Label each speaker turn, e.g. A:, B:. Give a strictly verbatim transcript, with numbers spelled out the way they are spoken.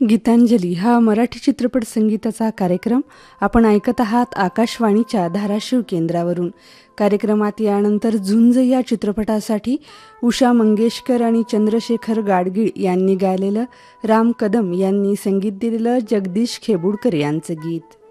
A: गीतांजली हा मराठी चित्रपट संगीताचा कार्यक्रम आपण ऐकत आहात आकाशवाणीच्या धाराशिव केंद्रावरून. कार्यक्रमात यानंतर झुंज या चित्रपटासाठी उषा मंगेशकर आणि चंद्रशेखर गाडगीळ यांनी गायलेलं राम कदम यांनी संगीत दिलेलं जगदीश खेबुडकर यांचं गीत.